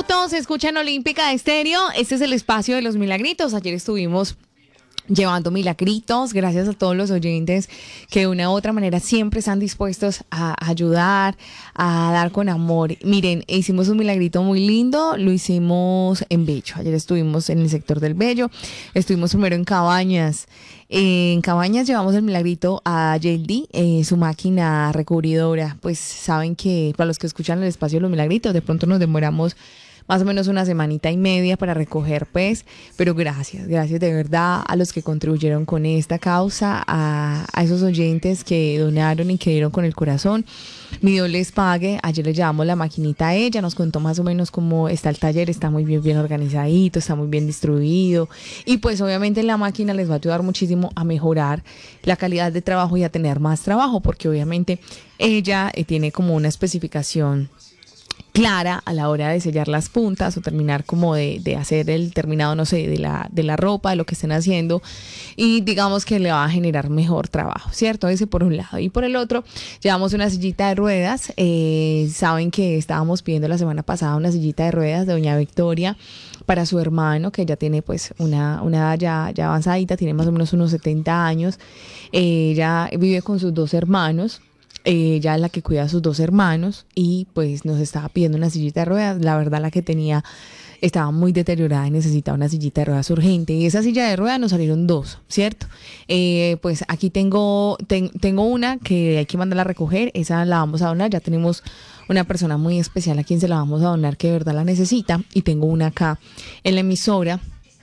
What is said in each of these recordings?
minutos, escuchan Olímpica Estéreo. Este es el espacio de los milagritos. Ayer estuvimos llevando milagritos, gracias a todos los oyentes que de una u otra manera siempre están dispuestos a ayudar, a dar con amor. Miren, hicimos un milagrito muy lindo, lo hicimos en Bello. Ayer estuvimos en el sector del Bello, estuvimos primero en Cabañas. En Cabañas llevamos el milagrito a Yeldi, su máquina recubridora. Pues saben que para los que escuchan el espacio de los milagritos, de pronto nos demoramos más o menos una semanita y media para recoger, pues, pero gracias de verdad a los que contribuyeron con esta causa, a esos oyentes que donaron y que dieron con el corazón. Mi Dios les pague. Ayer le llevamos la maquinita a ella, nos contó más o menos cómo está el taller, está muy bien organizadito, está muy bien distribuido y pues obviamente la máquina les va a ayudar muchísimo a mejorar la calidad de trabajo y a tener más trabajo, porque obviamente ella tiene como una especificación clara a la hora de sellar las puntas o terminar como de hacer el terminado, no sé, de la ropa, de lo que estén haciendo, y digamos que le va a generar mejor trabajo, ¿cierto? Ese por un lado. Y por el otro, llevamos una sillita de ruedas. Saben que estábamos pidiendo la semana pasada una sillita de ruedas de doña Victoria para su hermano, que ya tiene pues una edad ya avanzadita, tiene más o menos unos 70 años. Ella vive con sus dos hermanos. Ella es la que cuida a sus dos hermanos y pues nos estaba pidiendo una sillita de ruedas. La verdad, la que tenía estaba muy deteriorada y necesitaba una sillita de ruedas urgente, y esa silla de ruedas nos salieron dos, ¿cierto? Pues aquí tengo una que hay que mandarla a recoger, esa la vamos a donar. Ya tenemos una persona muy especial a quien se la vamos a donar, que de verdad la necesita, y tengo una acá en la emisora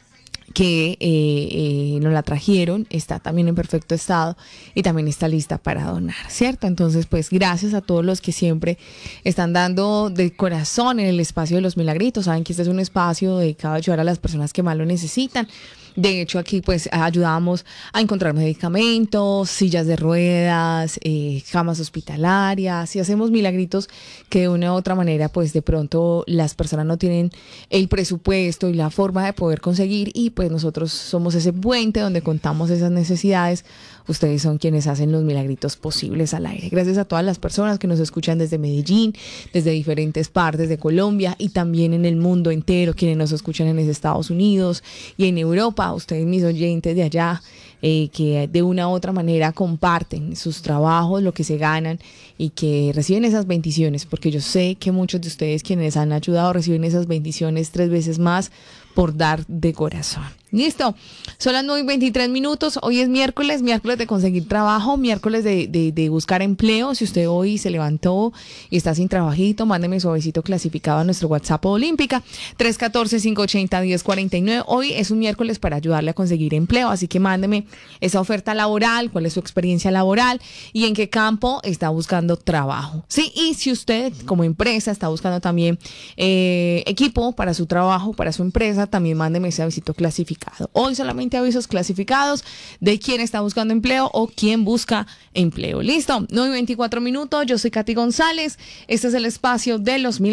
que nos la trajeron, está también en perfecto estado y también está lista para donar, ¿cierto? Entonces, pues gracias a todos los que siempre están dando de corazón en el espacio de los milagritos. Saben que este es un espacio dedicado a ayudar a las personas que más lo necesitan. De hecho, aquí pues ayudamos a encontrar medicamentos, sillas de ruedas, camas hospitalarias, y hacemos milagritos que de una u otra manera pues de pronto las personas no tienen el presupuesto y la forma de poder conseguir, y pues nosotros somos ese puente donde contamos esas necesidades. Ustedes son quienes hacen los milagritos posibles al aire. Gracias a todas las personas que nos escuchan desde Medellín, desde diferentes partes de Colombia y también en el mundo entero, quienes nos escuchan en Estados Unidos y en Europa. Ustedes, mis oyentes de allá, que de una u otra manera comparten sus trabajos, lo que se ganan, y que reciben esas bendiciones, porque yo sé que muchos de ustedes quienes han ayudado reciben esas bendiciones 3 veces más por dar de corazón. Listo, son las 9:23. Hoy es miércoles de conseguir trabajo, miércoles de buscar empleo. Si usted hoy se levantó y está sin trabajito, mándeme su besito clasificado a nuestro WhatsApp Olímpica 314-580-1049. Hoy es un miércoles para ayudarle a conseguir empleo, así que mándeme esa oferta laboral, cuál es su experiencia laboral y en qué campo está buscando trabajo. Sí, y si usted como empresa está buscando también equipo para su trabajo, para su empresa, también mándeme ese avisito clasificado. Hoy solamente avisos clasificados de quién está buscando empleo o quién busca empleo. Listo, 9:24. Yo soy Katy González. Este es el espacio de los